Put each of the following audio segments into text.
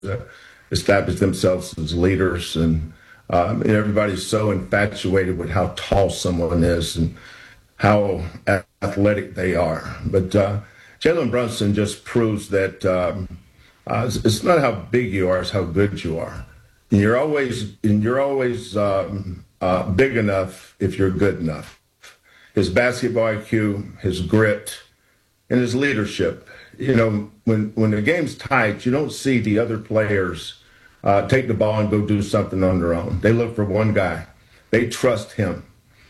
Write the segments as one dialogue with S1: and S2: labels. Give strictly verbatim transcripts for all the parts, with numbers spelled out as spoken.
S1: uh, establish themselves as leaders. And, um, and everybody's so infatuated with how tall someone is and how athletic they are. But uh, Jalen Brunson just proves that um, uh, it's, it's not how big you are, it's how good you are. And you're always, and you're always um, uh, big enough if you're good enough. His basketball I Q, his grit, and his leadership. You know, when, when the game's tight, you don't see the other players uh, take the ball and go do something on their own. They look for one guy. They trust him.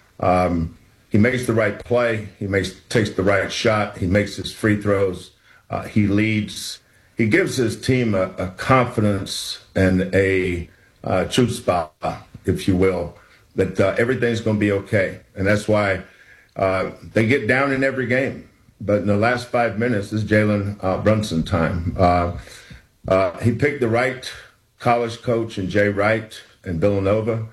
S1: Um, he makes the right play. He makes takes the right shot. He makes his free throws. Uh, he leads. He gives his team a, a confidence and a uh, truth spot, if you will, that uh, everything's going to be okay. And that's why uh, they get down in every game. But in the last five minutes, this is Jalen uh, Brunson time. Uh, uh, he picked the right college coach in Jay Wright and Villanova.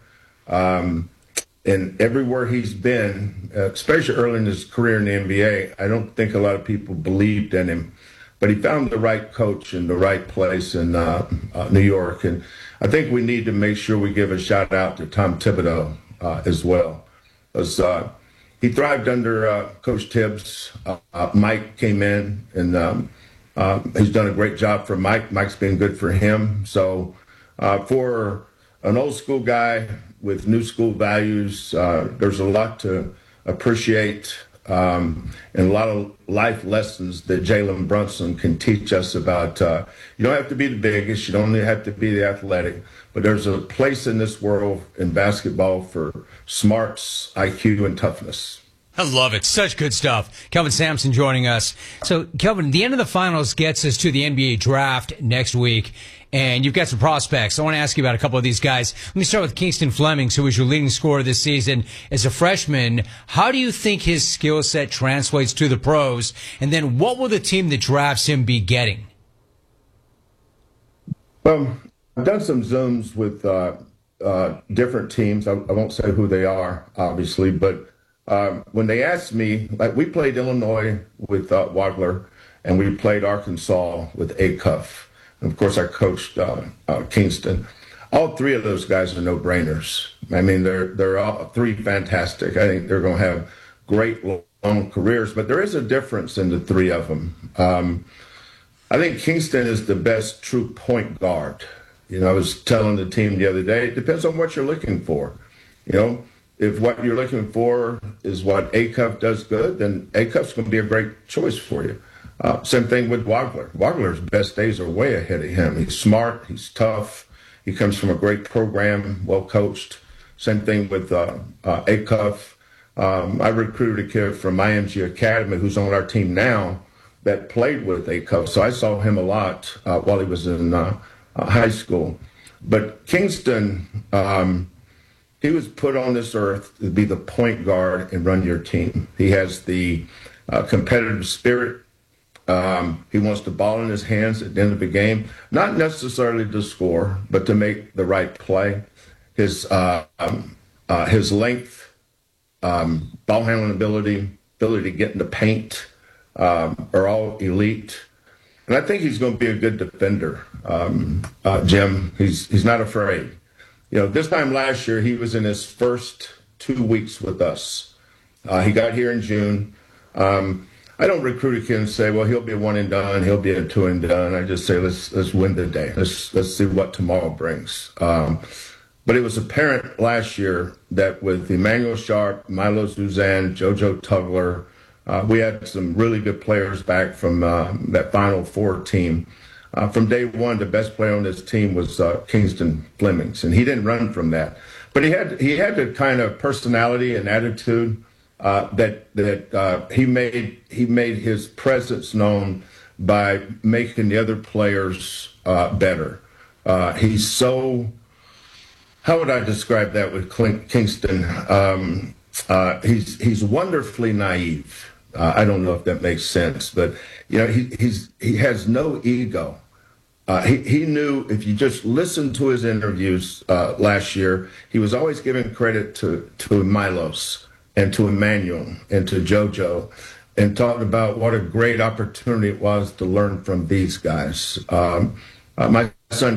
S1: Um, and everywhere he's been, uh, especially early in his career in the N B A, I don't think a lot of people believed in him. But he found the right coach in the right place in uh, uh, New York. And I think we need to make sure we give a shout out to Tom Thibodeau uh, as well. Because uh, he thrived under uh, Coach Tibbs. Uh, uh, Mike came in, and um, uh, he's done a great job for Mike. Mike's been good for him. So uh, for an old school guy with new school values, uh, there's a lot to appreciate um, and a lot of life lessons that Jalen Brunson can teach us about. Uh, you don't have to be the biggest. You don't have to be the athletic. But there's a place in this world in basketball for smarts, I Q, and toughness.
S2: I love it. Such good stuff. Kelvin Sampson joining us. So, Kelvin, the end of the finals gets us to the N B A draft next week, and you've got some prospects. I want to ask you about a couple of these guys. Let me start with Kingston Flemings, who was your leading scorer this season as a freshman. How do you think his skill set translates to the pros? And then what will the team that drafts him be getting?
S1: Well, I've done some Zooms with uh, uh, different teams. I, I won't say who they are, obviously, but um, when they asked me, like we played Illinois with uh, Wagler, and we played Arkansas with Acuff. And of course, I coached uh, uh, Kingston. All three of those guys are no-brainers. I mean, they're they're all three fantastic. I think they're going to have great long careers, but there is a difference in the three of them. Um, I think Kingston is the best true point guard. You know, I was telling the team the other day, it depends on what you're looking for. You know, if what you're looking for is what Acuff does good, then Acuff's going to be a great choice for you. Uh, same thing with Wagler. Wagler's best days are way ahead of him. He's smart. He's tough. He comes from a great program, well coached. Same thing with uh, uh, Acuff. Um, I recruited a kid from I M G Academy who's on our team now that played with Acuff. So I saw him a lot uh, while he was in uh, uh, high school. But Kingston, um, he was put on this earth to be the point guard and run your team. He has the uh, competitive spirit. Um, he wants the ball in his hands at the end of the game, not necessarily to score, but to make the right play. His uh, um, uh, his length, um, ball handling ability, ability to get in the paint um, are all elite. And I think he's going to be a good defender, um, uh, Jim. He's he's not afraid. You know, this time last year, he was in his first two weeks with us. Uh, he got here in June. Um, I don't recruit a kid and say, well, he'll be a one and done, he'll be a two and done. I just say, let's let's win the day. Let's let's see what tomorrow brings. Um, but it was apparent last year that with Emmanuel Sharp, Milo Suzanne, JoJo Tugler, uh, we had some really good players back from uh, that Final Four team. Uh, from day one, the best player on this team was uh, Kingston Flemings, and he didn't run from that. But he had he had the kind of personality and attitude uh, that that uh, he made he made his presence known by making the other players uh, better. Uh, he's so how would I describe that with Clint Kingston? Um, uh, he's he's wonderfully naive. Uh, I don't know if that makes sense, but you know he he's he has no ego. Uh, he he knew if you just listened to his interviews uh, last year, he was always giving credit to to Milos and to Emmanuel and to JoJo, and talking about what a great opportunity it was to learn from these guys. Um, uh, my son